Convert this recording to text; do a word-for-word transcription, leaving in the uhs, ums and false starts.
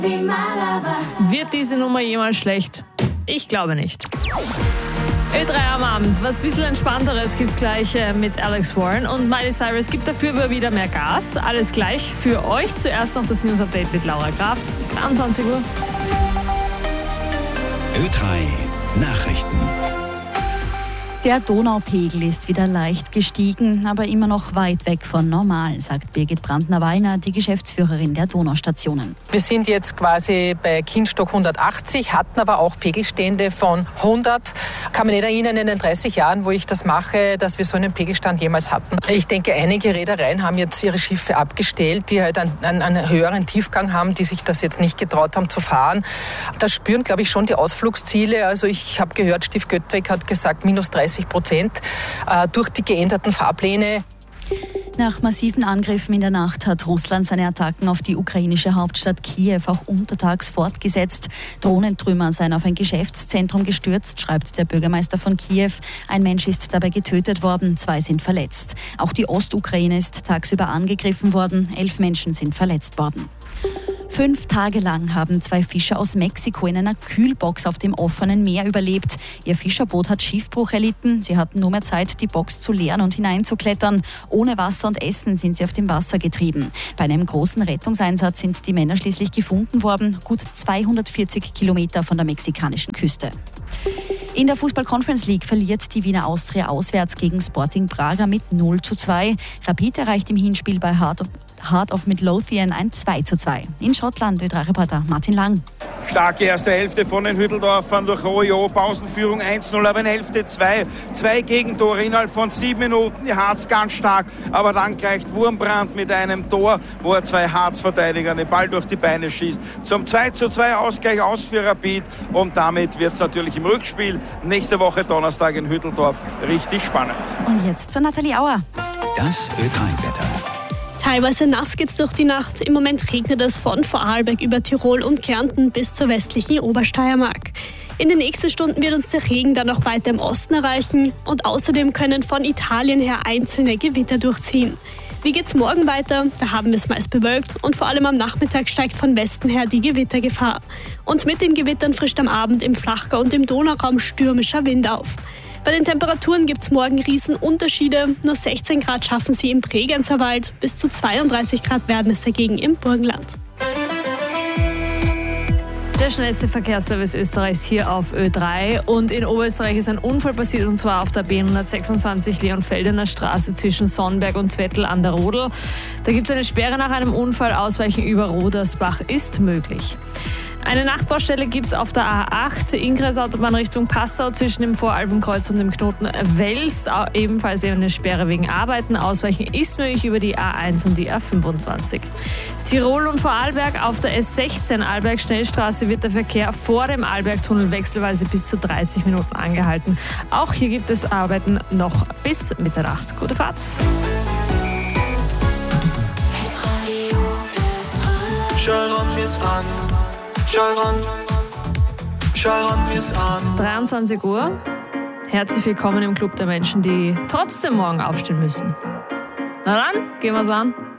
Wird diese Nummer jemals schlecht? Ich glaube nicht. Ö drei am Abend. Was ein bisschen entspannteres gibt's gleich mit Alex Warren und Miley Cyrus gibt dafür aber wieder mehr Gas. Alles gleich für euch. Zuerst noch das News-Update mit Laura Graf. dreiundzwanzig Uhr. Ö drei Nachrichten. Der Donaupegel ist wieder leicht gestiegen, aber immer noch weit weg von normal, sagt Birgit Brandner-Wallner, die Geschäftsführerin der Donaustationen. Wir sind jetzt quasi bei Kindstock hundertachtzig, hatten aber auch Pegelstände von hundert. Kann mich nicht erinnern in den dreißig Jahren, wo ich das mache, dass wir so einen Pegelstand jemals hatten. Ich denke, einige Reedereien haben jetzt ihre Schiffe abgestellt, die halt einen, einen, einen höheren Tiefgang haben, die sich das jetzt nicht getraut haben zu fahren. Das spüren, glaube ich, schon die Ausflugsziele. Also ich habe gehört, Stift Göttweg hat gesagt, minus dreißig Prozent äh, durch die geänderten Fahrpläne. Nach massiven Angriffen in der Nacht hat Russland seine Attacken auf die ukrainische Hauptstadt Kiew auch untertags fortgesetzt. Drohnentrümmer seien auf ein Geschäftszentrum gestürzt, schreibt der Bürgermeister von Kiew. Ein Mensch ist dabei getötet worden, zwei sind verletzt. Auch die Ostukraine ist tagsüber angegriffen worden, elf Menschen sind verletzt worden. Fünf Tage lang haben zwei Fischer aus Mexiko in einer Kühlbox auf dem offenen Meer überlebt. Ihr Fischerboot hat Schiffbruch erlitten. Sie hatten nur mehr Zeit, die Box zu leeren und hineinzuklettern. Ohne Wasser und Essen sind sie auf dem Wasser getrieben. Bei einem großen Rettungseinsatz sind die Männer schließlich gefunden worden, gut zweihundertvierzig Kilometer von der mexikanischen Küste. In der Fußball-Conference League verliert die Wiener Austria auswärts gegen Sporting Braga mit null zu zwei. Rapid erreicht im Hinspiel bei Heart of, Heart of Midlothian ein zwei zu zwei. In Schottland, Ö drei Reporter Martin Lang. Starke erste Hälfte von den Hütteldorfern durch Ojo. Pausenführung eins null, aber in Hälfte zwei. Zwei Gegentore innerhalb von sieben Minuten. Die Harz ganz stark, aber dann gleicht Wurmbrand mit einem Tor, wo er zwei Harz-Verteidiger den Ball durch die Beine schießt. Zum zwei zu zwei Ausgleich aus für Rapid und damit wird es natürlich im Rückspiel nächste Woche Donnerstag in Hütteldorf richtig spannend. Und jetzt zu Nathalie Auer. Das Ö drei Wetter. Teilweise nass geht's durch die Nacht. Im Moment regnet es von Vorarlberg über Tirol und Kärnten bis zur westlichen Obersteiermark. In den nächsten Stunden wird uns der Regen dann auch weiter im Osten erreichen und außerdem können von Italien her einzelne Gewitter durchziehen. Wie geht's morgen weiter? Da haben wir es meist bewölkt und vor allem am Nachmittag steigt von Westen her die Gewittergefahr. Und mit den Gewittern frischt am Abend im Flachgau und im Donauraum stürmischer Wind auf. Bei den Temperaturen gibt es morgen Riesenunterschiede. Nur sechzehn Grad schaffen sie im Bregenzerwald, Wald, bis zu zweiunddreißig Grad werden es dagegen im Burgenland. Der schnellste Verkehrsservice Österreichs hier auf Ö drei. Und in Oberösterreich ist ein Unfall passiert, und zwar auf der B hundertsechsundzwanzig Leonfeldener Straße zwischen Sonnberg und Zwettl an der Rodel. Da gibt es eine Sperre nach einem Unfall. Ausweichen über Rodersbach ist möglich. Eine Nachtbaustelle gibt es auf der A acht, Inkreisautobahn Richtung Passau zwischen dem Voralpenkreuz und dem Knoten Wels. Ebenfalls eine Sperre wegen Arbeiten. Ausweichen ist möglich über die A eins und die A fünfundzwanzig. Tirol und Vorarlberg auf der S sechzehn Arlberg-Schnellstraße wird der Verkehr vor dem Arlbergtunnel wechselweise bis zu dreißig Minuten angehalten. Auch hier gibt es Arbeiten noch bis Mitternacht. Gute Fahrt! dreiundzwanzig Uhr. Herzlich willkommen im Club der Menschen, die trotzdem morgen aufstehen müssen. Na dann, gehen wir's an.